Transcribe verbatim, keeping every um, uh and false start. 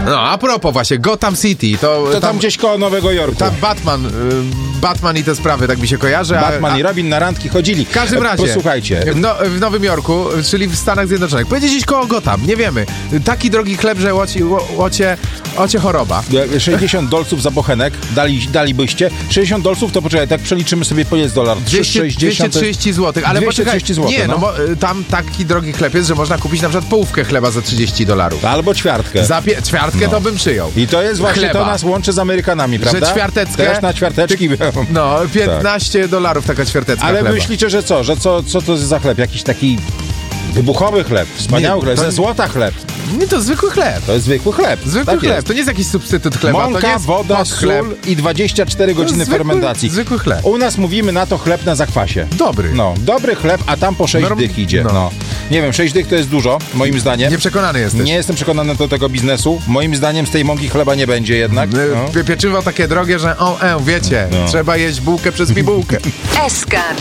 No, a propos właśnie, Gotham City, to... To tam, tam gdzieś koło Nowego Jorku. Tam Batman, y, Batman i te sprawy, tak mi się kojarzy. Batman a, a, i Robin na randki chodzili. W każdym razie, posłuchajcie. W, no, w Nowym Jorku, czyli w Stanach Zjednoczonych, pojedzie gdzieś koło Gotham, nie wiemy. Taki drogi chleb, że łoci, łocie, łocie choroba. sześćdziesiąt dolców za bochenek dali, dalibyście. sześćdziesiąt dolców, to poczekaj, tak przeliczymy sobie, po jest dolar. dwieście trzydzieści złotych, ale dwieście poczekaj, trzydzieści złotych, nie, no, no bo y, tam taki drogi chleb jest, że można kupić na przykład połówkę chleba za trzydzieści dolarów. Albo ćwiartkę. Za pie- ćwiartkę No. to bym przyjął. I to jest właśnie, Chleba. to nas łączy z Amerykanami, prawda? Że ćwiarteczkę... Też na ćwiarteczki. No, piętnaście dolarów taka ćwiarteczka Ale chleba. myślicie, że co? Że co, co to jest za chleb? Jakiś taki wybuchowy chleb, wspaniały Nie, chleb, to- ze złota chleb. Nie, to zwykły chleb. To jest zwykły chleb. Zwykły tak chleb, jest. to nie jest jakiś substytut chleba, to nie Mąka, jest woda, chleb. sól i dwadzieścia cztery godziny zwykły- fermentacji. zwykły chleb. U nas mówimy na to chleb na zakwasie. Dobry. No, dobry chleb, a tam po sześć Norm- dych idzie. no. No. Nie wiem, sześć dych to jest dużo, moim zdaniem. Nieprzekonany jesteś. Nie jestem przekonany do tego biznesu. Moim zdaniem z tej mąki chleba nie będzie jednak. Y, No. pie- Pieczywo takie drogie, że o, e, wiecie, No. trzeba jeść bułkę przez bibułkę. S K